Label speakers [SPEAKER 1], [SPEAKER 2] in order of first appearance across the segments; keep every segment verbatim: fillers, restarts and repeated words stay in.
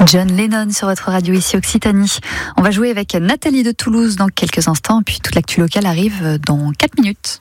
[SPEAKER 1] John Lennon sur votre radio ici Occitanie. On va jouer avec Nathalie de Toulouse dans quelques instants, puis toute l'actu locale arrive dans quatre minutes.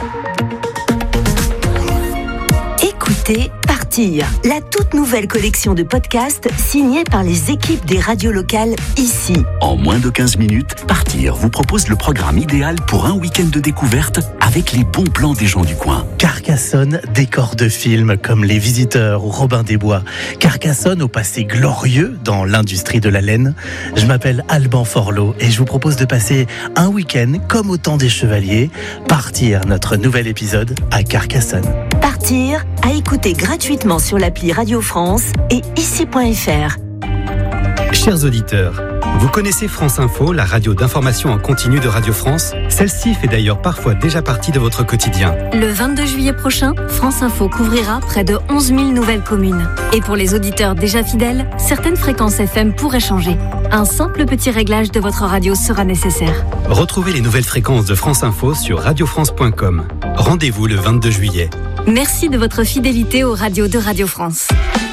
[SPEAKER 2] Écoutez Partir, la toute nouvelle collection de podcasts signée par les équipes des radios locales ici.
[SPEAKER 3] En moins de quinze minutes, Partir vous propose le programme idéal pour un week-end de découverte avec les bons plans des gens du coin.
[SPEAKER 4] Carcassonne, décor de films comme Les Visiteurs ou Robin des Bois. Carcassonne au passé glorieux dans l'industrie de la laine. Je m'appelle Alban Forlot et je vous propose de passer un week-end comme au temps des chevaliers. Partir, notre nouvel épisode à Carcassonne.
[SPEAKER 2] Partir, à écouter gratuitement sur l'appli Radio France et ici point f r.
[SPEAKER 5] Chers auditeurs, vous connaissez France Info, la radio d'information en continu de Radio France ? Celle-ci fait d'ailleurs parfois déjà partie de votre quotidien.
[SPEAKER 6] Le vingt-deux juillet prochain, France Info couvrira près de onze mille nouvelles communes. Et pour les auditeurs déjà fidèles, certaines fréquences F M pourraient changer. Un simple petit réglage de votre radio sera nécessaire.
[SPEAKER 5] Retrouvez les nouvelles fréquences de France Info sur radio france point com. Rendez-vous le vingt-deux juillet.
[SPEAKER 6] Merci de votre fidélité aux radios de Radio France.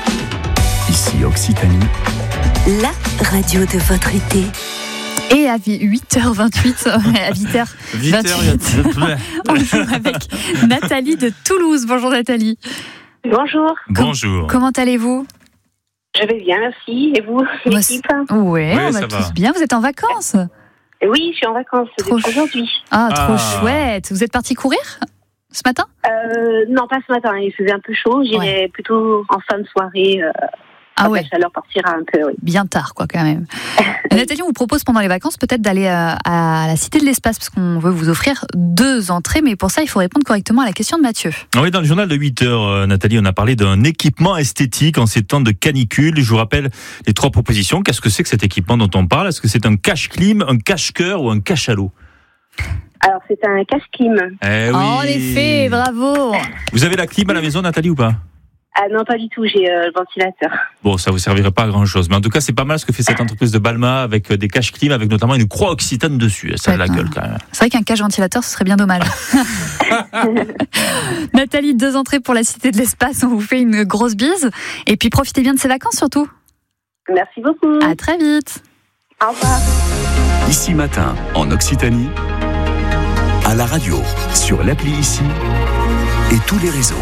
[SPEAKER 3] Ici Occitanie,
[SPEAKER 2] La radio de votre été.
[SPEAKER 1] Et à huit heures vingt-huit, à huit heures vingt-huit, on joue avec Nathalie de Toulouse. Bonjour Nathalie.
[SPEAKER 7] Bonjour.
[SPEAKER 8] Bonjour.
[SPEAKER 1] Comment allez-vous ?
[SPEAKER 7] Je vais bien, merci. Et vous, l'équipe ?
[SPEAKER 1] Ouais,
[SPEAKER 8] Oui,
[SPEAKER 1] on va
[SPEAKER 8] ça
[SPEAKER 1] tous
[SPEAKER 8] va.
[SPEAKER 1] bien. Vous êtes en vacances ?
[SPEAKER 7] Oui, je suis en vacances
[SPEAKER 1] Trop
[SPEAKER 7] depuis aujourd'hui.
[SPEAKER 1] Ah, trop
[SPEAKER 8] Ah.
[SPEAKER 1] chouette. Vous êtes parti courir ce matin ?
[SPEAKER 7] Euh, non, pas ce matin, il faisait un peu chaud. J'irai plutôt en fin de soirée. Euh,
[SPEAKER 1] Ah
[SPEAKER 7] quand
[SPEAKER 1] ouais,
[SPEAKER 7] la chaleur partira un peu, oui.
[SPEAKER 1] bien tard quoi quand même. Nathalie, on vous propose pendant les vacances peut-être d'aller à, à la Cité de l'Espace parce qu'on veut vous offrir deux entrées, mais pour ça il faut répondre correctement à la question de Mathieu.
[SPEAKER 8] Oui, dans le journal de huit heures, euh, Nathalie, on a parlé d'un équipement esthétique en ces temps de canicule. Je vous rappelle les trois propositions. Qu'est-ce que c'est que cet équipement dont on parle ? Est-ce que c'est un cache-clim, un cache-cœur ou un cache-à-l'eau ?
[SPEAKER 7] Alors, c'est un cache-clim.
[SPEAKER 8] Eh oui.
[SPEAKER 1] En effet, bravo.
[SPEAKER 8] Vous avez la clim à la maison, Nathalie, ou pas ?
[SPEAKER 7] Ah non, pas du tout, j'ai euh, le ventilateur.
[SPEAKER 8] Bon, ça vous servirait pas à grand chose. Mais en tout cas, c'est pas mal ce que fait cette entreprise de Balma avec des cache-clim, avec notamment une croix occitane dessus. Ça a de la
[SPEAKER 1] Ouais,
[SPEAKER 8] gueule quand même.
[SPEAKER 1] C'est vrai qu'un cache-ventilateur ce serait bien dommage. Nathalie, deux entrées pour la Cité de l'Espace, on vous fait une grosse bise. Et puis profitez bien de ces vacances surtout.
[SPEAKER 7] Merci beaucoup.
[SPEAKER 1] À très vite.
[SPEAKER 7] Au revoir.
[SPEAKER 3] Ici Matin, en Occitanie, à la radio, sur l'appli Ici et tous les réseaux.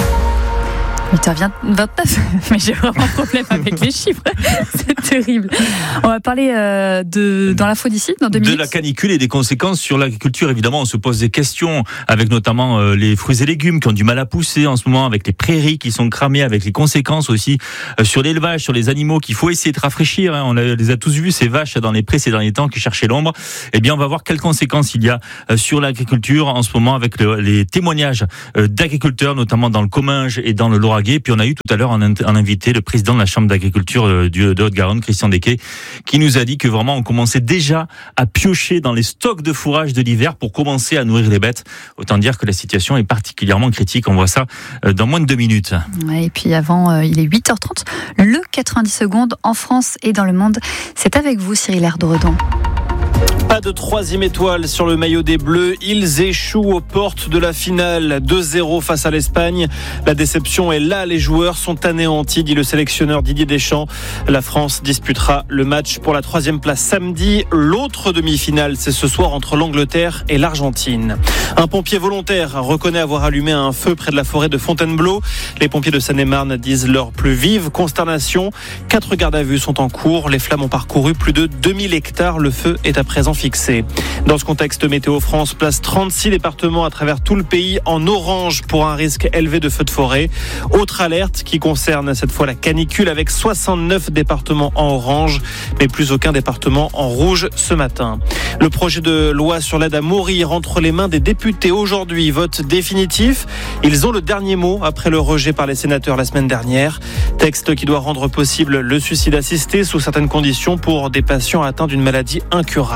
[SPEAKER 1] huit heures vingt-neuf, mais j'ai vraiment un problème avec les chiffres, c'est terrible. On va parler euh, de dans l'info d'ici, dans deux
[SPEAKER 8] De
[SPEAKER 1] minutes.
[SPEAKER 8] la canicule et des conséquences sur l'agriculture. Évidemment, on se pose des questions avec notamment euh, les fruits et légumes qui ont du mal à pousser en ce moment, avec les prairies qui sont cramées, avec les conséquences aussi euh, sur l'élevage, sur les animaux qu'il faut essayer de rafraîchir. Hein. On a, les a tous vus, ces vaches dans les prés ces derniers temps qui cherchaient l'ombre. Eh bien, on va voir quelles conséquences il y a euh, sur l'agriculture en ce moment avec le, les témoignages euh, d'agriculteurs, notamment dans le Comminges et dans le Lauragais. Puis on a eu tout à l'heure en, en invité le président de la Chambre d'agriculture euh, du, de Haute-Garonne, Christian Desquet, qui nous a dit que vraiment on commençait déjà à piocher dans les stocks de fourrage de l'hiver pour commencer à nourrir les bêtes. Autant dire que la situation est particulièrement critique. On voit ça euh, dans moins de deux minutes.
[SPEAKER 1] Ouais, et puis avant, euh, il est huit heures trente, le quatre-vingt-dix secondes en France et dans le monde. C'est avec vous, Cyril Erdoredon.
[SPEAKER 9] Pas de troisième étoile sur le maillot des Bleus. Ils échouent aux portes de la finale. deux zéro face à l'Espagne. La déception est là. Les joueurs sont anéantis, dit le sélectionneur Didier Deschamps. La France disputera le match pour la troisième place samedi. L'autre demi-finale, c'est ce soir entre l'Angleterre et l'Argentine. Un pompier volontaire reconnaît avoir allumé un feu près de la forêt de Fontainebleau. Les pompiers de Seine-et-Marne disent leur plus vive consternation. Quatre gardes à vue sont en cours. Les flammes ont parcouru plus de deux mille hectares. Le feu est à présent fixé. Dans ce contexte, Météo France place trente-six départements à travers tout le pays en orange pour un risque élevé de feux de forêt. Autre alerte qui concerne cette fois la canicule avec soixante-neuf départements en orange, mais plus aucun département en rouge ce matin. Le projet de loi sur l'aide à mourir entre les mains des députés aujourd'hui, vote définitif. Ils ont le dernier mot après le rejet par les sénateurs la semaine dernière. Texte qui doit rendre possible le suicide assisté sous certaines conditions pour des patients atteints d'une maladie incurable.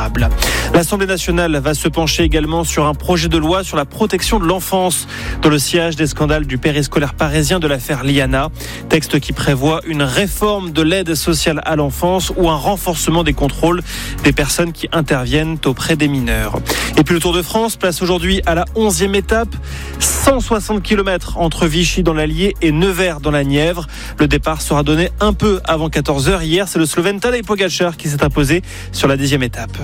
[SPEAKER 9] durable. L'Assemblée nationale va se pencher également sur un projet de loi sur la protection de l'enfance dans le sillage des scandales du périscolaire parisien de l'affaire Liana. Texte qui prévoit une réforme de l'aide sociale à l'enfance ou un renforcement des contrôles des personnes qui interviennent auprès des mineurs. Et puis le Tour de France place aujourd'hui à la onzième étape, cent soixante kilomètres entre Vichy dans l'Allier et Nevers dans la Nièvre. Le départ sera donné un peu avant quatorze heures. Hier, c'est le Slovène Tadej Pogačar qui s'est imposé sur la dixième étape.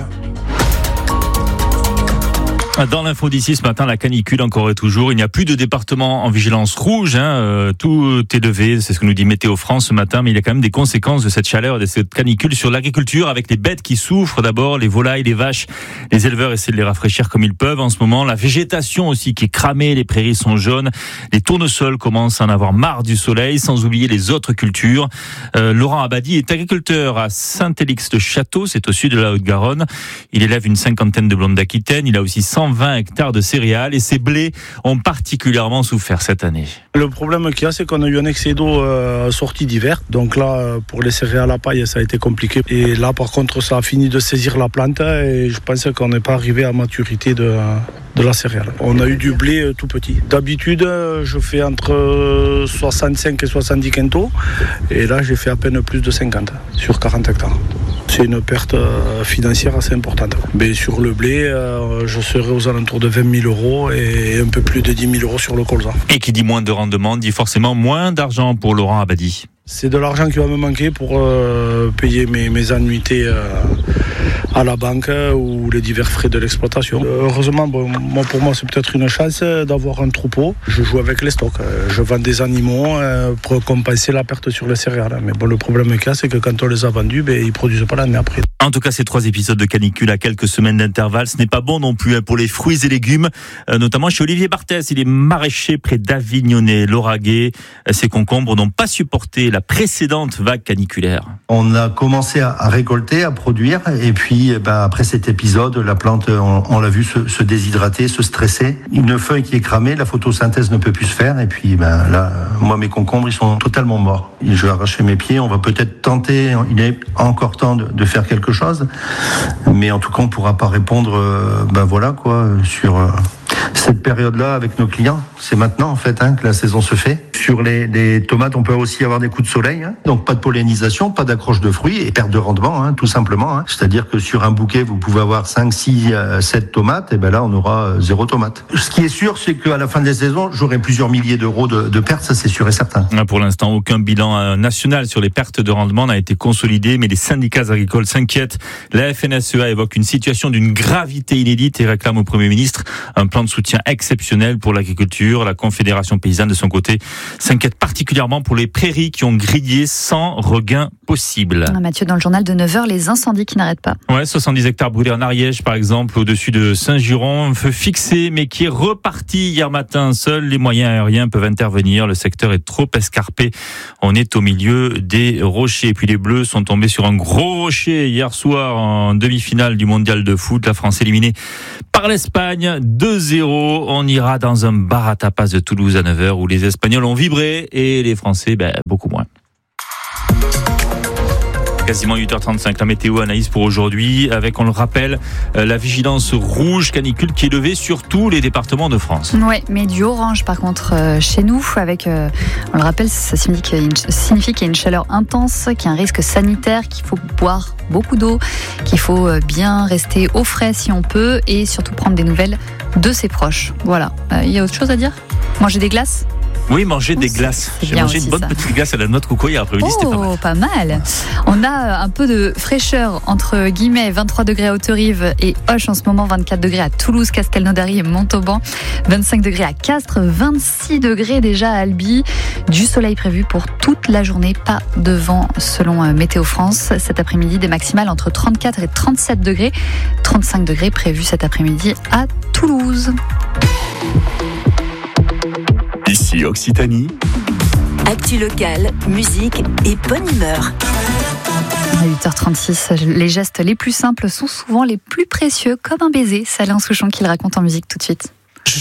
[SPEAKER 8] Dans l'info d'ici ce matin, la canicule encore et toujours. Il n'y a plus de département en vigilance rouge. Hein. Euh, tout est levé, c'est ce que nous dit Météo France ce matin. Mais il y a quand même des conséquences de cette chaleur, de cette canicule sur l'agriculture, avec les bêtes qui souffrent d'abord, les volailles, les vaches. Les éleveurs essaient de les rafraîchir comme ils peuvent en ce moment. La végétation aussi qui est cramée, les prairies sont jaunes. Les tournesols commencent à en avoir marre du soleil, sans oublier les autres cultures. Euh, Laurent Abadi est agriculteur à Saint-Élix-de-Château, c'est au sud de la Haute-Garonne. Il élève une cinquantaine de blondes d'Aquitaine. Il a aussi cent vingt hectares de céréales et ses blés ont particulièrement souffert cette année.
[SPEAKER 10] Le problème qu'il y a, c'est qu'on a eu un excès d'eau euh, sortie d'hiver. Donc là, pour les céréales à paille, ça a été compliqué. Et là, par contre, ça a fini de saisir la plante et je pense qu'on n'est pas arrivé à maturité de, de la céréale. On a eu du blé tout petit. D'habitude, je fais entre soixante-cinq et soixante-dix quintaux. Et là, j'ai fait à peine plus de cinquante sur quarante hectares. C'est une perte financière assez importante. Mais sur le blé, euh, je serai aux alentours de vingt mille euros et un peu plus de dix mille euros sur le colza.
[SPEAKER 8] Et qui dit moins de rendement, dit forcément moins d'argent pour Laurent Abadi.
[SPEAKER 10] C'est de l'argent qui va me manquer pour euh, payer mes, mes annuités euh, à la banque ou les divers frais de l'exploitation. Heureusement, bon, moi, pour moi, c'est peut-être une chance d'avoir un troupeau. Je joue avec les stocks. Je vends des animaux euh, pour compenser la perte sur les céréales. Mais bon, le problème qu'il y a, c'est que quand on les a vendus, ben, ils ne produisent pas l'année après.
[SPEAKER 8] En tout cas, ces trois épisodes de canicule à quelques semaines d'intervalle, ce n'est pas bon non plus pour les fruits et légumes, notamment chez Olivier Barthès. Il est maraîcher près d'Avignonnet, Lauragais. Ces concombres n'ont pas supporté la précédente vague caniculaire.
[SPEAKER 11] On a commencé à, à récolter, à produire, et puis ben, après cet épisode, la plante, on, on l'a vu se, se déshydrater, se stresser. Une feuille qui est cramée, la photosynthèse ne peut plus se faire, et puis ben, là, moi, mes concombres, ils sont totalement morts. Je vais arracher mes pieds, on va peut-être tenter, il est encore temps de, de faire quelque chose, mais en tout cas, on ne pourra pas répondre, euh, ben voilà quoi, sur euh, cette période-là avec nos clients. C'est maintenant en fait hein, que la saison se fait. Sur les, les tomates, on peut aussi avoir des coups de soleil, hein, donc pas de pollinisation, pas d'accroche de fruits et perte de rendement, hein, tout simplement. Hein. C'est-à-dire que sur un bouquet, vous pouvez avoir cinq, six, sept tomates, et ben là, on aura euh, zéro tomate. Ce qui est sûr, c'est qu'à la fin de la saison, j'aurai plusieurs milliers d'euros de, de pertes, ça c'est sûr et certain.
[SPEAKER 8] Pour l'instant, aucun bilan national sur les pertes de rendement n'a été consolidé, mais les syndicats agricoles s'inquiètent. La F N S E A évoque une situation d'une gravité inédite et réclame au Premier ministre un plan de soutien exceptionnel pour l'agriculture. La Confédération paysanne, de son côté, s'inquiète particulièrement pour les prairies qui ont grillé sans regain possible.
[SPEAKER 1] Mathieu, dans le journal de neuf heures, les incendies qui n'arrêtent pas.
[SPEAKER 8] Ouais, soixante-dix hectares brûlés en Ariège, par exemple, au-dessus de Saint-Juron. Un feu fixé, mais qui est reparti hier matin. Seuls les moyens aériens peuvent intervenir. Le secteur est trop escarpé. On est au milieu des rochers. Et puis les Bleus sont tombés sur un gros rocher hier soir en demi-finale du mondial de foot. La France éliminée par l'Espagne, deux zéro. On ira dans un bar à tapas de Toulouse à neuf heures où les Espagnols ont vibré et les Français, ben, beaucoup moins. Quasiment huit heures trente-cinq, la météo Anaïs pour aujourd'hui, avec, on le rappelle, la vigilance rouge canicule qui est levée sur tous les départements de France.
[SPEAKER 1] Oui, mais du orange par contre euh, chez nous, avec, euh, on le rappelle, ça signifie qu'il y a une, signifie qu'il y a une chaleur intense, qu'il y a un risque sanitaire, qu'il faut boire beaucoup d'eau, qu'il faut bien rester au frais si on peut, et surtout prendre des nouvelles de ses proches. Voilà, il euh, y a autre chose à dire ? Manger des glaces ?
[SPEAKER 8] Oui, manger des glaces. J'ai mangé une bonne
[SPEAKER 1] ça.
[SPEAKER 8] petite glace à la noix de coco hier après-midi,
[SPEAKER 1] oh,
[SPEAKER 8] c'était pas mal.
[SPEAKER 1] pas mal. On a un peu de fraîcheur entre guillemets, vingt-trois degrés à Haute-Rive et Auch en ce moment, vingt-quatre degrés à Toulouse, Castelnaudary et Montauban, vingt-cinq degrés à Castres, vingt-six degrés déjà à Albi. Du soleil prévu pour toute la journée, pas de vent selon Météo France. Cet après-midi, des maximales entre trente-quatre et trente-sept degrés, trente-cinq degrés prévus cet après-midi à Toulouse.
[SPEAKER 3] Ici Occitanie.
[SPEAKER 2] Actu locale, musique et bonne humeur.
[SPEAKER 1] À huit heures trente-six, les gestes les plus simples sont souvent les plus précieux, comme un baiser. C'est Alain Souchon qui le raconte en musique tout de suite.